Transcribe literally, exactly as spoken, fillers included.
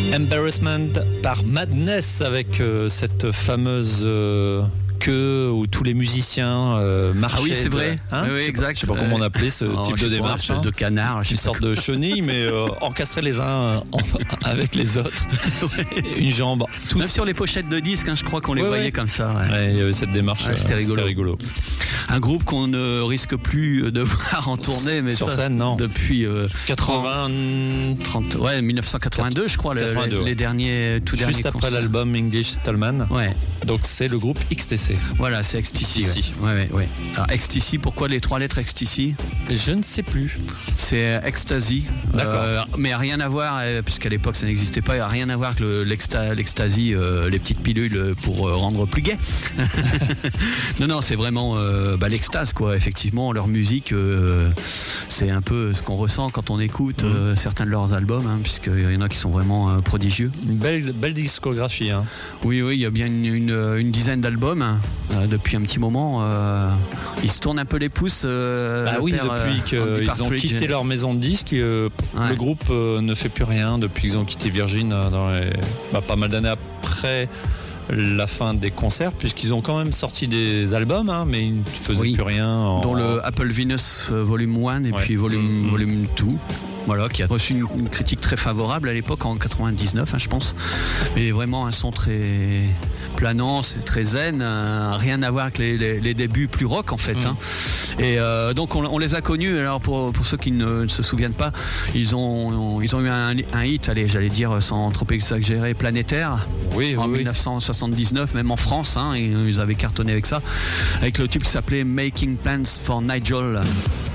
Embarrassment par Madness avec euh, cette fameuse euh, queue où tous les musiciens euh, marchaient. Ah oui, c'est vrai. De, hein oui, oui, exact. Je sais pas comment on appelait ce oh, type de démarche. Pas, une espèce de canard. Une sorte de chenille, mais euh, encastrés les uns en, avec les autres. Ouais. Une jambe. Tous. Même sur les pochettes de disques, hein, je crois qu'on les ouais, voyait ouais. comme ça. Ouais. Ouais, il y avait cette démarche. Ouais, c'était, euh, rigolo. c'était rigolo. Un groupe qu'on ne risque plus de voir en tournée, mais sur ça, scène, non. Depuis euh, quatre-vingts, trente, ouais, dix-neuf cent quatre-vingt-deux, je crois, quatre-vingt-deux, les, ouais. les derniers, tout derniers. Juste après concerts. L'album English Settlement. Ouais. Donc c'est le groupe X T C. Voilà, c'est X T C. Ouais. Ouais, ouais, ouais. Alors X T C, pourquoi les trois lettres X T C ? Je ne sais plus. C'est Ecstasy. D'accord. Euh, mais rien à voir, euh, puisqu'à l'époque ça n'existait pas, rien à voir avec le, l'exta, l'Ecstasy, euh, les petites pilules pour euh, rendre plus gai. non, non, c'est vraiment euh, bah, l'extase, quoi. Effectivement, leur musique, euh, c'est un peu ce qu'on ressent quand on écoute euh, mmh. certains de leurs albums, hein, puisqu'il y en a qui sont vraiment euh, prodigieux. Une belle, belle discographie. Hein. Oui, oui, il y a bien une, une, une dizaine d'albums hein, euh, depuis un petit moment. Euh, ils se tournent un peu les pouces. Euh, bah oui, père, depuis euh, qu'ils ont quitté leur maison de disques, euh, ouais. le groupe euh, ne fait plus rien depuis qu'ils ont quitté Virgin euh, dans les, bah, pas mal d'années après la fin des concerts, puisqu'ils ont quand même sorti des albums, hein, mais ils ne faisaient oui. plus rien. En... Dont le Apple Venus Volume un et ouais. puis Volume, mmh. volume deux. Voilà, qui a reçu une, une critique très favorable à l'époque en quatre-vingt-dix-neuf, hein, je pense. Mais vraiment un son très planant, c'est très zen, hein, rien à voir avec les, les, les débuts plus rock en fait. Mmh. Hein. Et euh, donc on, on les a connus. Alors pour, pour ceux qui ne, ne se souviennent pas, ils ont, ils ont eu un, un hit, allez, j'allais dire sans trop exagérer, planétaire. Oui, en oui, dix-neuf cent soixante-dix-neuf, même en France, hein, ils avaient cartonné avec ça, avec le tube qui s'appelait Making Plans for Nigel.